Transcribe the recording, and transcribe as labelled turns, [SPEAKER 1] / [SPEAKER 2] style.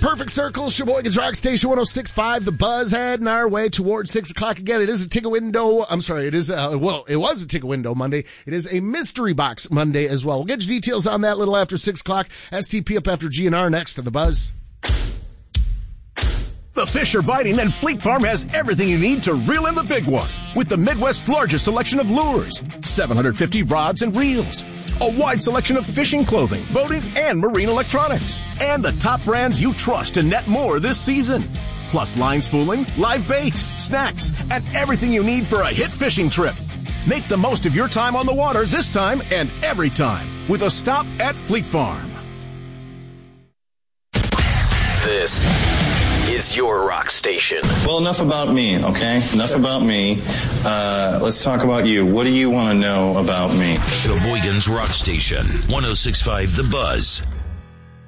[SPEAKER 1] Perfect Circle, Sheboygan's Rock Station 106.5, The Buzz, heading our way towards 6 o'clock again. It is a ticket window. I'm sorry, it is, it was a ticket window Monday. It is a mystery box Monday as well. We'll get you details on that a little after 6 o'clock. STP up after GNR next to The Buzz.
[SPEAKER 2] The fish are biting, and Fleet Farm has everything you need to reel in the big one. With the Midwest's largest selection of lures, 750 rods and reels, a wide selection of fishing clothing, boating, and marine electronics, and the top brands you trust to net more this season. Plus line spooling, live bait, snacks, and everything you need for a hit fishing trip. Make the most of your time on the water this time and every time with a stop at Fleet Farm.
[SPEAKER 3] This is your rock station.
[SPEAKER 4] Well, enough about me, okay? Enough about me. Let's talk about you. What do you want to know about me?
[SPEAKER 3] Sheboygan's Rock Station, 106.5 The Buzz.